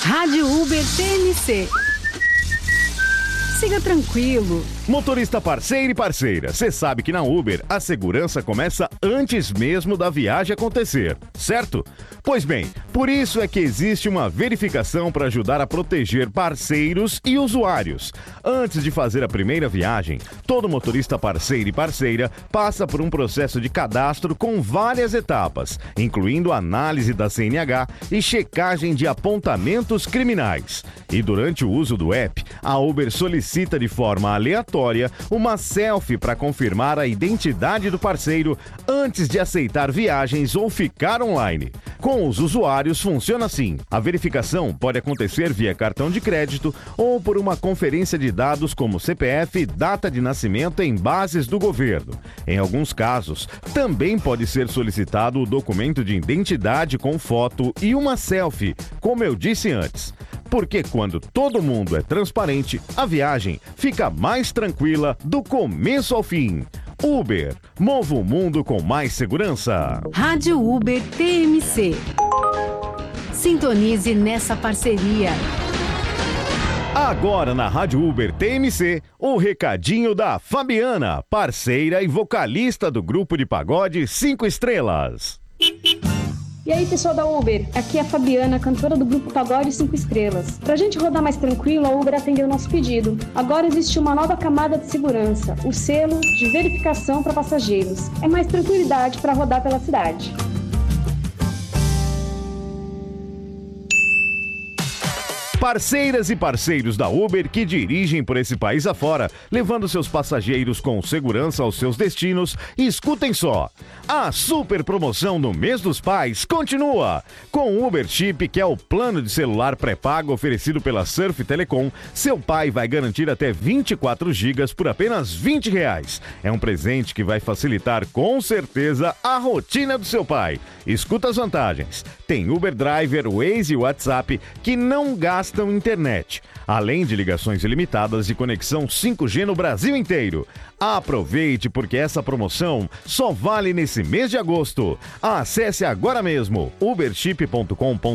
Rádio Uber TMC. Siga tranquilo. Motorista parceiro e parceira, você sabe que na Uber a segurança começa antes mesmo da viagem acontecer, certo? Pois bem, por isso é que existe uma verificação para ajudar a proteger parceiros e usuários. Antes de fazer a primeira viagem, todo motorista parceiro e parceira passa por um processo de cadastro com várias etapas, incluindo análise da CNH e checagem de apontamentos criminais. E durante o uso do app, a Uber solicita de forma aleatória uma selfie para confirmar a identidade do parceiro antes de aceitar viagens ou ficar online. Com os usuários funciona assim: a verificação pode acontecer via cartão de crédito ou por uma conferência de dados como CPF, data de nascimento em bases do governo. Em alguns casos, também pode ser solicitado o documento de identidade com foto e uma selfie, como eu disse antes. Porque quando todo mundo é transparente, a viagem fica mais tranquila do começo ao fim. Uber, mova o mundo com mais segurança. Rádio Uber TMC. Sintonize nessa parceria. Agora na Rádio Uber TMC, o recadinho da Fabiana, parceira e vocalista do grupo de pagode 5 Estrelas. E aí, pessoal da Uber, aqui é a Fabiana, cantora do grupo Pagode 5 Estrelas. Pra gente rodar mais tranquilo, a Uber atendeu o nosso pedido. Agora existe uma nova camada de segurança, o selo de verificação para passageiros. É mais tranquilidade para rodar pela cidade. Parceiras e parceiros da Uber que dirigem por esse país afora, levando seus passageiros com segurança aos seus destinos, escutem só. A super promoção no mês dos pais continua. Com o Uber Chip, que é o plano de celular pré-pago oferecido pela Surf Telecom, seu pai vai garantir até 24 GB por apenas R$20. É um presente que vai facilitar com certeza a rotina do seu pai. Escuta as vantagens. Tem Uber Driver, Waze e WhatsApp que não gastam internet, além de ligações ilimitadas e conexão 5G no Brasil inteiro. Aproveite, porque essa promoção só vale nesse mês de agosto. Acesse agora mesmo uberchip.com.br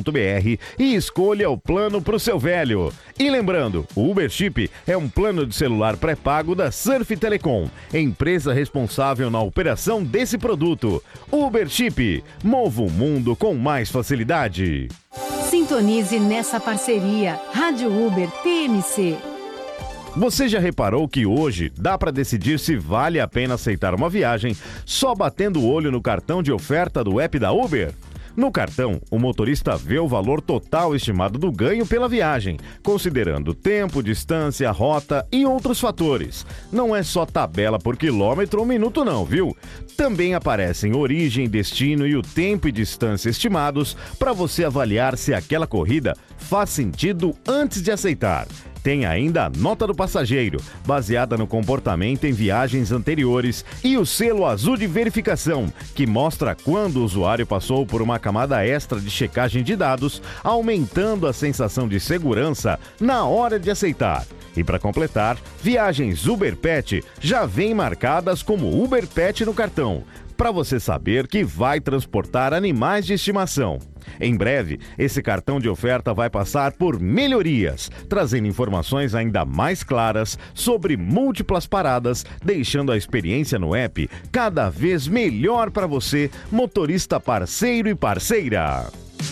e escolha o plano para o seu velho. E lembrando, o Uber Chip é um plano de celular pré-pago da Surf Telecom, empresa responsável na operação desse produto. Uber Chip, mova o mundo com mais facilidade. Sintonize nessa parceria. Rádio Uber TMC. Você já reparou que hoje dá para decidir se vale a pena aceitar uma viagem só batendo o olho no cartão de oferta do app da Uber? No cartão, o motorista vê o valor total estimado do ganho pela viagem, considerando tempo, distância, rota e outros fatores. Não é só tabela por quilômetro ou minuto não, viu? Também aparecem origem, destino e o tempo e distância estimados para você avaliar se aquela corrida faz sentido antes de aceitar. Tem ainda a nota do passageiro, baseada no comportamento em viagens anteriores, e o selo azul de verificação, que mostra quando o usuário passou por uma camada extra de checagem de dados, aumentando a sensação de segurança na hora de aceitar. E para completar, viagens Uber Pet já vêm marcadas como Uber Pet no cartão, para você saber que vai transportar animais de estimação. Em breve, esse cartão de oferta vai passar por melhorias, trazendo informações ainda mais claras sobre múltiplas paradas, deixando a experiência no app cada vez melhor para você, motorista parceiro e parceira.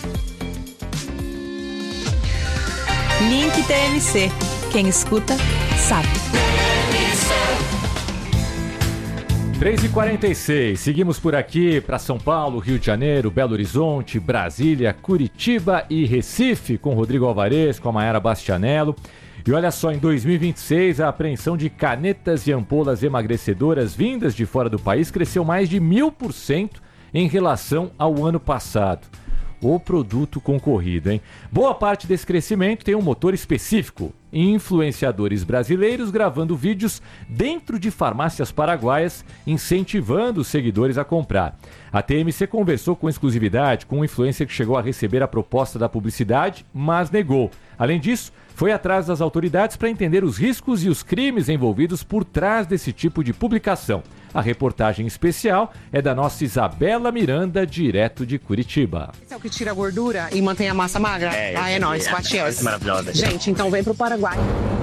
Link TMC. Quem escuta, sabe. 3h46, seguimos por aqui para São Paulo, Rio de Janeiro, Belo Horizonte, Brasília, Curitiba e Recife, com Rodrigo Alvarez, com a Mayara Bastianello. E olha só, em 2026, a apreensão de canetas e ampolas emagrecedoras vindas de fora do país cresceu mais de 1000% em relação ao ano passado. O produto concorrido, hein? Boa parte desse crescimento tem um motor específico. Influenciadores brasileiros gravando vídeos dentro de farmácias paraguaias, incentivando os seguidores a comprar. A TMC conversou com exclusividade com um influencer que chegou a receber a proposta da publicidade, mas negou. Além disso, foi atrás das autoridades para entender os riscos e os crimes envolvidos por trás desse tipo de publicação. A reportagem especial é da nossa Isabela Miranda, direto de Curitiba. Esse é o que tira a gordura e mantém a massa magra? É nóis, Matias. Maravilhosa. Gente, então vem pro Paraguai.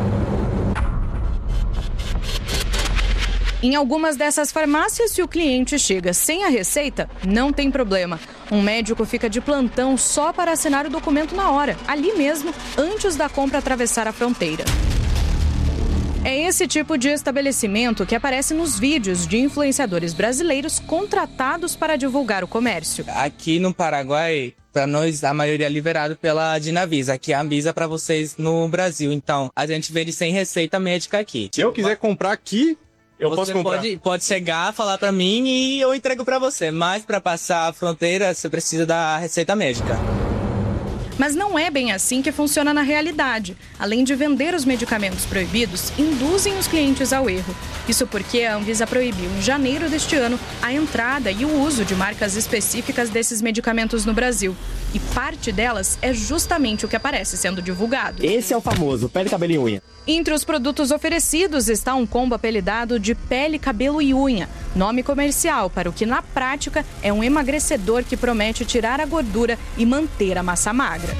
Em algumas dessas farmácias, se o cliente chega sem a receita, não tem problema. Um médico fica de plantão só para assinar o documento na hora, ali mesmo, antes da compra atravessar a fronteira. É esse tipo de estabelecimento que aparece nos vídeos de influenciadores brasileiros contratados para divulgar o comércio. Aqui no Paraguai, para nós, a maioria é liberado pela Dinavisa. Aqui é a Anvisa para vocês no Brasil. Então, a gente vende sem receita médica aqui. Se eu quiser comprar aqui, eu posso comprar. Pode chegar, falar para mim e eu entrego para você. Mas para passar a fronteira, você precisa da receita médica. Mas não é bem assim que funciona na realidade. Além de vender os medicamentos proibidos, induzem os clientes ao erro. Isso porque a Anvisa proibiu em janeiro deste ano a entrada e o uso de marcas específicas desses medicamentos no Brasil. E parte delas é justamente o que aparece sendo divulgado. Esse é o famoso pele, cabelo e unha. Entre os produtos oferecidos está um combo apelidado de pele, cabelo e unha, nome comercial para o que na prática é um emagrecedor que promete tirar a gordura e manter a massa magra.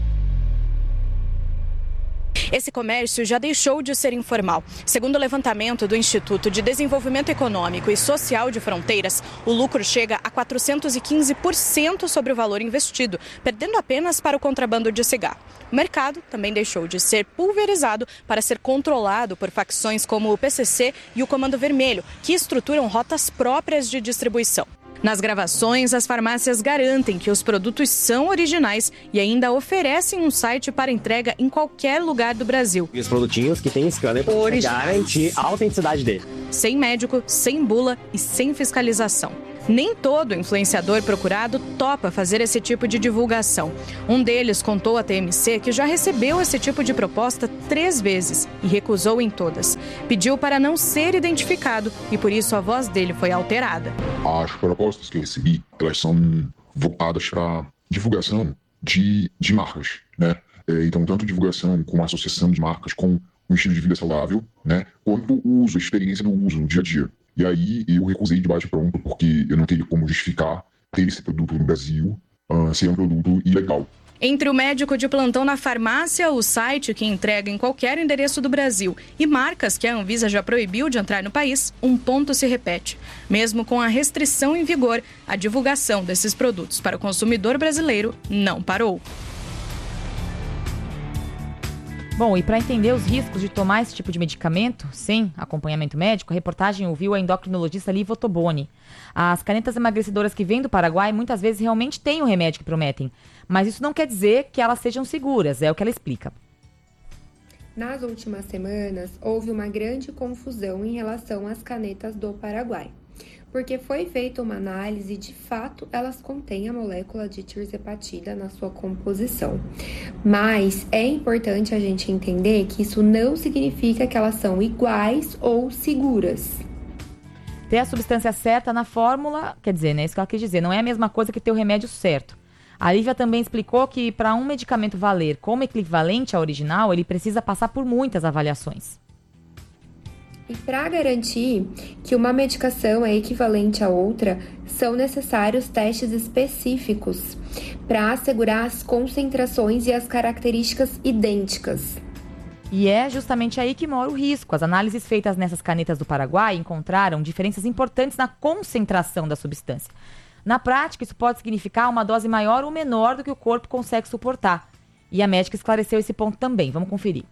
Esse comércio já deixou de ser informal. Segundo o levantamento do Instituto de Desenvolvimento Econômico e Social de Fronteiras, o lucro chega a 415% sobre o valor investido, perdendo apenas para o contrabando de cigarro. O mercado também deixou de ser pulverizado para ser controlado por facções como o PCC e o Comando Vermelho, que estruturam rotas próprias de distribuição. Nas gravações, as farmácias garantem que os produtos são originais e ainda oferecem um site para entrega em qualquer lugar do Brasil. E os produtinhos que tem scanner para garantir a autenticidade dele. Sem médico, sem bula e sem fiscalização. Nem todo influenciador procurado topa fazer esse tipo de divulgação. Um deles contou à TMC que já recebeu esse tipo de proposta 3 vezes e recusou em todas. Pediu para não ser identificado e por isso a voz dele foi alterada. As propostas que eu recebi, elas são voltadas para divulgação de marcas, né? Então, tanto divulgação com a associação de marcas com um estilo de vida saudável, né? Quanto o uso, a experiência do uso no dia a dia. E aí eu recusei de bate-pronto porque eu não teria como justificar ter esse produto no Brasil ser um produto ilegal. Entre o médico de plantão na farmácia, o site que entrega em qualquer endereço do Brasil e marcas que a Anvisa já proibiu de entrar no país, um ponto se repete. Mesmo com a restrição em vigor, a divulgação desses produtos para o consumidor brasileiro não parou. Bom, e para entender os riscos de tomar esse tipo de medicamento sem acompanhamento médico, a reportagem ouviu a endocrinologista Liva Ottoboni. As canetas emagrecedoras que vêm do Paraguai muitas vezes realmente têm o remédio que prometem, mas isso não quer dizer que elas sejam seguras, é o que ela explica. Nas últimas semanas, houve uma grande confusão em relação às canetas do Paraguai, porque foi feita uma análise e, de fato, elas contêm a molécula de tirzepatida na sua composição. Mas é importante a gente entender que isso não significa que elas são iguais ou seguras. Ter a substância certa na fórmula, quer dizer, né? Isso que ela quis dizer, não é a mesma coisa que ter o remédio certo. A Lívia também explicou que para um medicamento valer como equivalente ao original, ele precisa passar por muitas avaliações. E para garantir que uma medicação é equivalente a outra, são necessários testes específicos para assegurar as concentrações e as características idênticas. E é justamente aí que mora o risco. As análises feitas nessas canetas do Paraguai encontraram diferenças importantes na concentração da substância. Na prática, isso pode significar uma dose maior ou menor do que o corpo consegue suportar. E a médica esclareceu esse ponto também. Vamos conferir.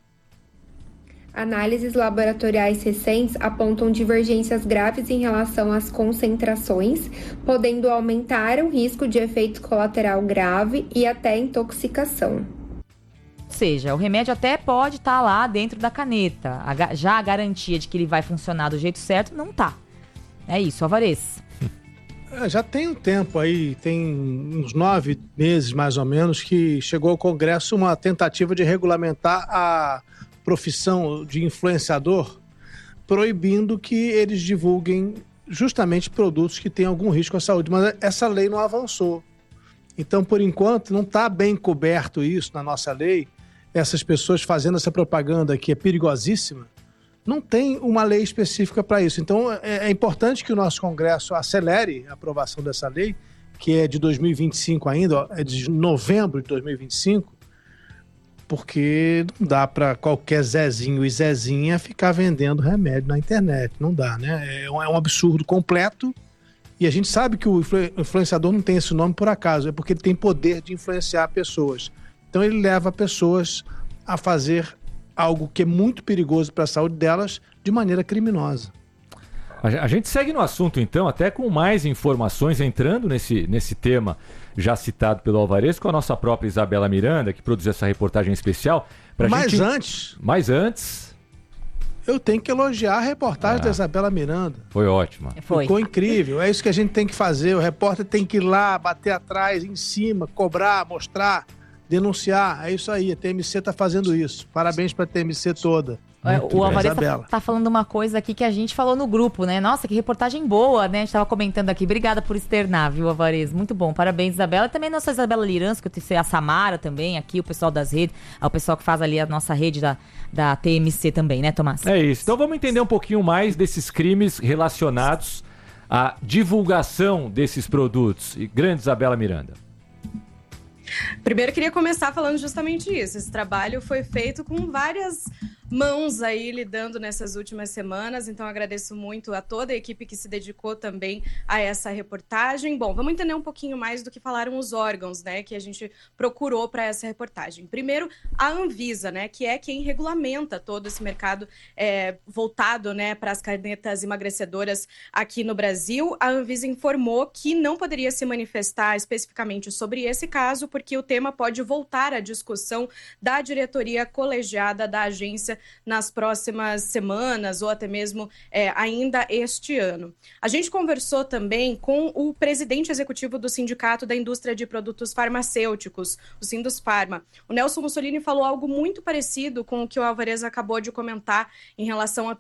Análises laboratoriais recentes apontam divergências graves em relação às concentrações, podendo aumentar o risco de efeito colateral grave e até intoxicação. Ou seja, o remédio até pode estar lá dentro da caneta. Já a garantia de que ele vai funcionar do jeito certo não está. É isso, Alvarez. Já tem um tempo aí, tem uns 9 meses mais ou menos, que chegou ao Congresso uma tentativa de regulamentar a profissão de influenciador, proibindo que eles divulguem justamente produtos que têm algum risco à saúde. Mas essa lei não avançou. Então, por enquanto, não está bem coberto isso na nossa lei. Essas pessoas fazendo essa propaganda que é perigosíssima, não tem uma lei específica para isso. Então, é importante que o nosso Congresso acelere a aprovação dessa lei, que é de 2025 ainda, é de novembro de 2025, porque não dá para qualquer Zezinho e Zezinha ficar vendendo remédio na internet. Não dá, né? É um absurdo completo. E a gente sabe que o influenciador não tem esse nome por acaso, é porque ele tem poder de influenciar pessoas. Então ele leva pessoas a fazer algo que é muito perigoso para a saúde delas de maneira criminosa. A gente segue no assunto, então, até com mais informações, entrando nesse tema já citado pelo Alvarez, com a nossa própria Isabela Miranda, que produziu essa reportagem especial. Mas antes... Eu tenho que elogiar a reportagem da Isabela Miranda. Foi ótima. Ficou incrível. É isso que a gente tem que fazer. O repórter tem que ir lá, bater atrás, em cima, cobrar, mostrar, denunciar. É isso aí. A TMC está fazendo isso. Parabéns para a TMC toda. O Alvarez tá falando uma coisa aqui que a gente falou no grupo, né? Nossa, que reportagem boa, né? A gente tava comentando aqui. Obrigada por externar, viu, Alvarez? Muito bom. Parabéns, Isabela. E também nossa Isabela Liranço, que eu tenho a Samara também, aqui, o pessoal das redes, o pessoal que faz ali a nossa rede da TMC também, né, Tomás? É isso. Então vamos entender um pouquinho mais desses crimes relacionados à divulgação desses produtos. E grande Isabela Miranda. Primeiro, queria começar falando justamente isso. Esse trabalho foi feito com várias mãos aí lidando nessas últimas semanas, então agradeço muito a toda a equipe que se dedicou também a essa reportagem. Bom, vamos entender um pouquinho mais do que falaram os órgãos, né, que a gente procurou para essa reportagem. Primeiro, a Anvisa, né, que é quem regulamenta todo esse mercado voltado, né, para as canetas emagrecedoras aqui no Brasil. A Anvisa informou que não poderia se manifestar especificamente sobre esse caso, porque o tema pode voltar à discussão da diretoria colegiada da agência nas próximas semanas ou até mesmo ainda este ano. A gente conversou também com o presidente executivo do Sindicato da Indústria de Produtos Farmacêuticos, o Sindusfarma. O Nelson Mussolini falou algo muito parecido com o que o Alvarez acabou de comentar em relação a